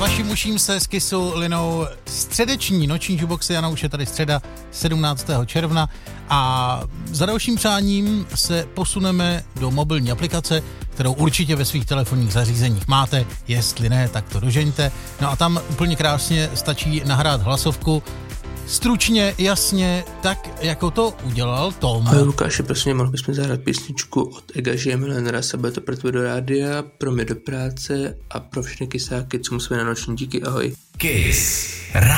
vašim uším se s Kysu linou středeční noční jukeboxy, ano, už je tady středa 17. června a za dalším přáním se posuneme do mobilní aplikace, kterou určitě ve svých telefonních zařízeních máte, jestli ne, tak to dožeňte. No a tam úplně krásně stačí nahrát hlasovku, stručně, jasně, tak jako to udělal Tom. Ahoj Lukáši, prosím, mohl bychom zahrát písničku od Ega Žije Milenera, sebe to pro tebe do rádia, pro mě do práce a pro všechny kysáky, co musíme na noční díky, ahoj. Kiss